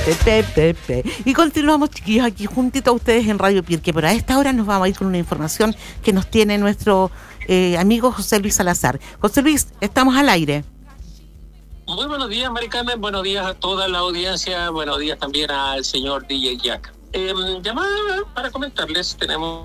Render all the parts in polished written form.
Y continuamos, chiquillos, aquí juntito a ustedes en Radio Pirque. Pero a esta hora nos vamos a ir con una información que nos tiene nuestro amigo José Luis Salazar. José Luis, estamos al aire. Muy buenos días, Mari Carmen. Buenos días a toda la audiencia. Buenos días también al señor DJ Jack. Llamada para comentarles, tenemos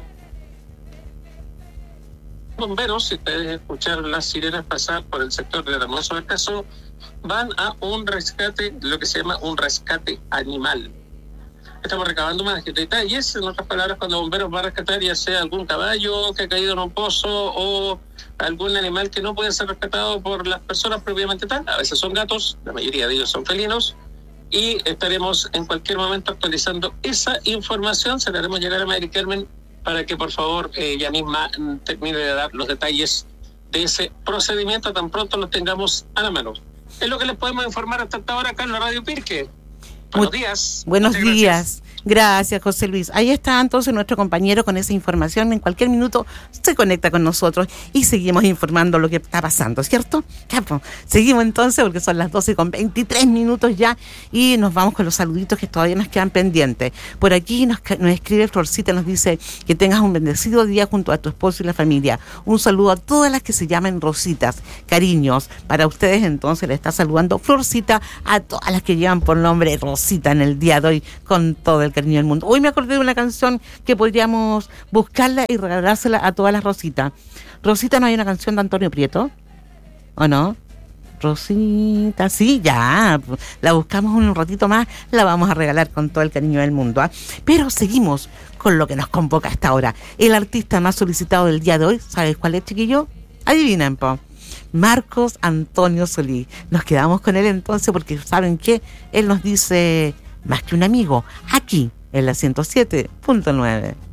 bomberos. Si ustedes escucharon las sirenas pasar por el sector de Hermoso del Caso, van a un rescate, lo que se llama un rescate animal. Estamos recabando más detalles. En otras palabras, cuando bomberos van a rescatar ya sea algún caballo que ha caído en un pozo o algún animal que no puede ser rescatado por las personas propiamente tal, a veces son gatos, la mayoría de ellos son felinos, y estaremos en cualquier momento actualizando esa información. Se la haremos llegar a Mari Carmen para que por favor ella misma termine de dar los detalles de ese procedimiento tan pronto los tengamos a la mano. Es lo que les podemos informar hasta esta hora acá en la Radio Pirque. Buenos días. Buenos días. Gracias, José Luis. Ahí está entonces nuestro compañero con esa información. En cualquier minuto se conecta con nosotros y seguimos informando lo que está pasando, ¿cierto? Ya, pues, seguimos entonces porque son las 12:23 ya y nos vamos con los saluditos que todavía nos quedan pendientes. Por aquí nos escribe Florcita, nos dice que tengas un bendecido día junto a tu esposo y la familia. Un saludo a todas las que se llamen Rositas. Cariños, para ustedes entonces le está saludando Florcita a todas las que llevan por nombre Rosita en el día de hoy con todo el cariño del mundo. Hoy me acordé de una canción que podríamos buscarla y regalársela a todas las Rositas. Rosita, ¿no hay una canción de Antonio Prieto? ¿O no? Rosita, sí, ya. La buscamos un ratito más, la vamos a regalar con todo el cariño del mundo, ¿eh? Pero seguimos con lo que nos convoca hasta ahora. El artista más solicitado del día de hoy, ¿sabes cuál es, chiquillo? Adivinen, po. Marcos Antonio Solís. Nos quedamos con él entonces porque ¿saben qué? Él nos dice más que un amigo, aquí en la 107.9.